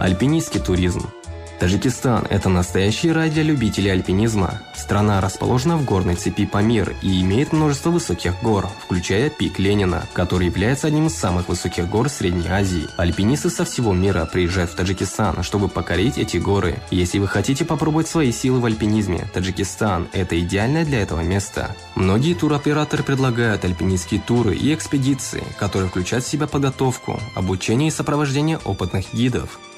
Альпинистский туризм. Таджикистан – это настоящий рай для любителей альпинизма. Страна расположена в горной цепи Памир и имеет множество высоких гор, включая пик Ленина, который является одним из самых высоких гор Средней Азии. Альпинисты со всего мира приезжают в Таджикистан, чтобы покорить эти горы. Если вы хотите попробовать свои силы в альпинизме, Таджикистан – это идеальное для этого место. Многие туроператоры предлагают альпинистские туры и экспедиции, которые включают в себя подготовку, обучение и сопровождение опытных гидов.